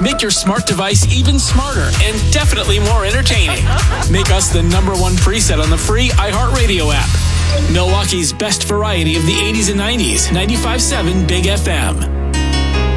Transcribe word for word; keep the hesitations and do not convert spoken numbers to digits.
Make your smart device even smarter and definitely more entertaining. Make us the number one preset on the free iHeartRadio app. Milwaukee's best variety of the eighties and nineties. ninety-five point seven Big F M.